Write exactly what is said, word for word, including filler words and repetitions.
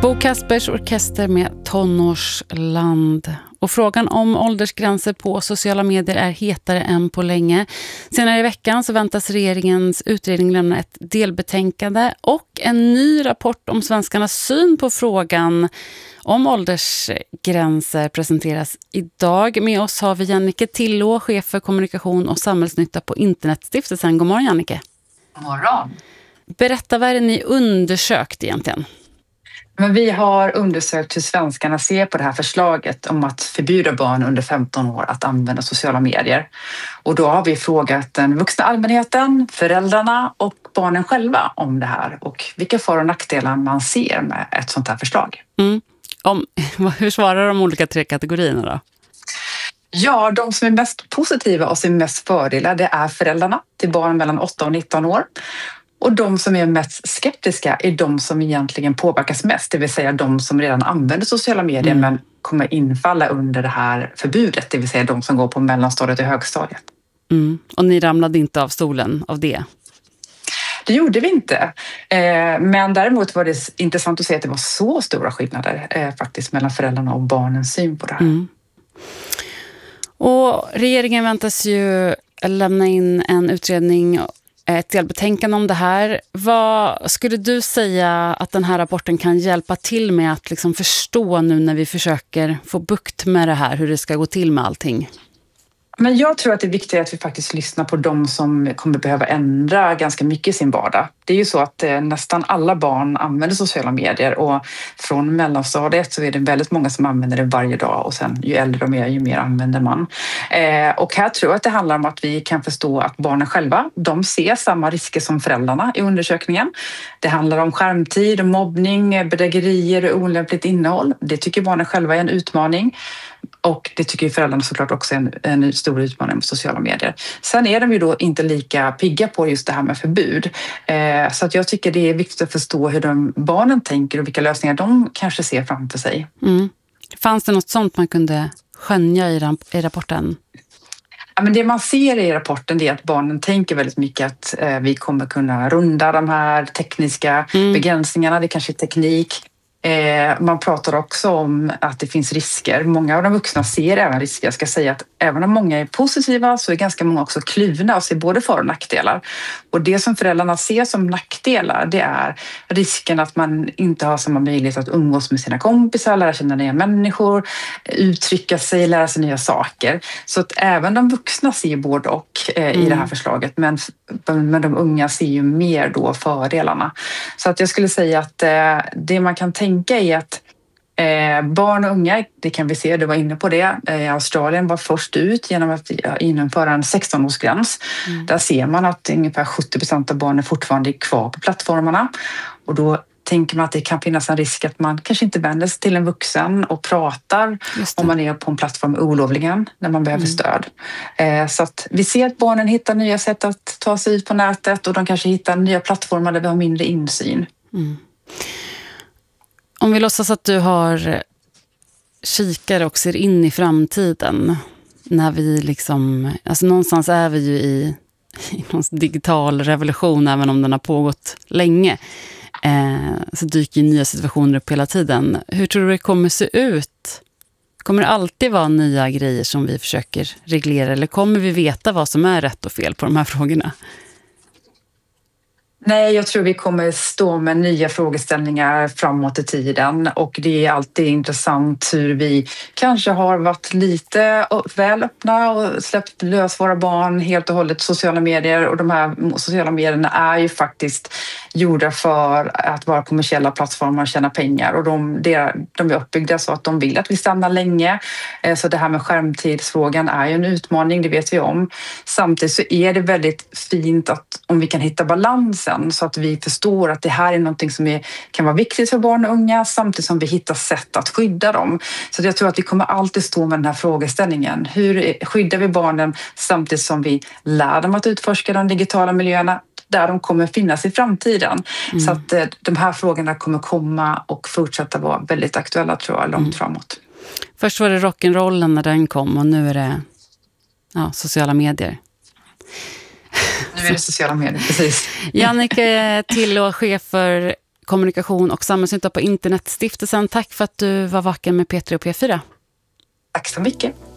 Bo Kaspers orkester med Tonårsland. Och frågan om åldersgränser på sociala medier är hetare än på länge. Senare i veckan så väntas regeringens utredning lämna ett delbetänkande och en ny rapport om svenskarnas syn på frågan om åldersgränser presenteras idag. Med oss har vi Jannike Tillå, chef för kommunikation och samhällsnytta på Internetstiftelsen. God morgon, Jannike. God morgon. Berätta, vad är det ni undersökt egentligen? Men vi har undersökt hur svenskarna ser på det här förslaget om att förbjuda barn under femton år att använda sociala medier. Och då har vi frågat den vuxna allmänheten, föräldrarna och barnen själva om det här och vilka för- och nackdelar man ser med ett sånt här förslag. Mm. Om, hur svarar de olika tre kategorierna då? Ja, de som är mest positiva och ser mest fördelar, det är föräldrarna till barn mellan åtta och nitton år. Och de som är mest skeptiska är de som egentligen påverkas mest, det vill säga de som redan använder sociala medier mm. men kommer infalla under det här förbudet, det vill säga de som går på mellanstadiet och högstadiet. Mm. Och ni ramlade inte av stolen av det? Det gjorde vi inte, men däremot var det intressant att se att det var så stora skillnader faktiskt mellan föräldrarna och barnens syn på det här. Mm. Och regeringen väntas ju lämna in en utredning, ett delbetänkande om det här. Vad skulle du säga att den här rapporten kan hjälpa till med att liksom förstå nu när vi försöker få bukt med det här, hur det ska gå till med allting? Men jag tror att det är viktigt att vi faktiskt lyssnar på de som kommer behöva ändra ganska mycket i sin vardag. Det är ju så att eh, nästan alla barn använder sociala medier och från mellanstadiet så är det väldigt många som använder det varje dag och sen ju äldre de är ju mer använder man. Eh, och här tror jag att det handlar om att vi kan förstå att barnen själva, de ser samma risker som föräldrarna i undersökningen. Det handlar om skärmtid, mobbning, bedrägerier och olämpligt innehåll. Det tycker barnen själva är en utmaning. Och det tycker ju föräldrarna såklart också är en, en stor utmaning med sociala medier. Sen är de ju då inte lika pigga på just det här med förbud. Eh, så att jag tycker det är viktigt att förstå hur de barnen tänker och vilka lösningar de kanske ser framför sig. Mm. Fanns det något sånt man kunde skönja i, i rapporten? Ja, men det man ser i rapporten är att barnen tänker väldigt mycket att eh, vi kommer kunna runda de här tekniska mm. begränsningarna. Det kanske är teknik. Eh, man pratar också om att det finns risker. Många av de vuxna ser även risker. Jag ska säga att även om många är positiva så är ganska många också kluvna och ser både för- och nackdelar. Och det som föräldrarna ser som nackdelar, det är risken att man inte har samma möjlighet att umgås med sina kompisar, lära känna nya människor, uttrycka sig, lära sig nya saker. Så att även de vuxna ser både och eh, mm. i det här förslaget, men, men de unga ser ju mer då fördelarna. Så att jag skulle säga att eh, det man kan tänka tänka är att eh, barn och unga, det kan vi se, du var inne på det, eh, Australien var först ut genom att införa en sexton-årsgräns. Mm. Där ser man att ungefär sjuttio procent av barnen fortfarande är kvar på plattformarna och då tänker man att det kan finnas en risk att man kanske inte vänder sig till en vuxen och pratar om man är på en plattform olovligen när man behöver mm. stöd. Eh, så att vi ser att barnen hittar nya sätt att ta sig ut på nätet och de kanske hittar nya plattformar där vi har mindre insyn. Mm. Om vi låtsas att du har kikare och ser in i framtiden, när vi liksom, alltså någonstans är vi ju i, i någon digital revolution, även om den har pågått länge, eh, så dyker ju nya situationer upp hela tiden. Hur tror du det kommer se ut? Kommer det alltid vara nya grejer som vi försöker reglera, eller kommer vi veta vad som är rätt och fel på de här frågorna? Nej, jag tror vi kommer stå med nya frågeställningar framåt i tiden och det är alltid intressant hur vi kanske har varit lite väl öppna och släppt lös våra barn helt och hållet sociala medier och de här sociala medierna är ju faktiskt gjorda för att vara kommersiella plattformar och tjäna pengar och de, de är uppbyggda så att de vill att vi stannar länge. Så det här med skärmtidsfrågan är ju en utmaning, det vet vi om. Samtidigt så är det väldigt fint att om vi kan hitta balansen så att vi förstår att det här är någonting som är, kan vara viktigt för barn och unga samtidigt som vi hittar sätt att skydda dem. Så jag tror att vi kommer alltid stå med den här frågeställningen. Hur skyddar vi barnen samtidigt som vi lär dem att utforska de digitala miljöerna där de kommer finnas i framtiden. Mm. Så att eh, de här frågorna kommer komma och fortsätta vara väldigt aktuella tror jag långt mm. framåt. Först var det rock'n'rollen när den kom och nu är det ja, sociala medier. Nu är det sociala medier, precis. Jannike Tillå, chef för kommunikation och samhällsnytta på Internetstiftelsen. Tack för att du var vaken med P tre och P fyra. Tack så mycket.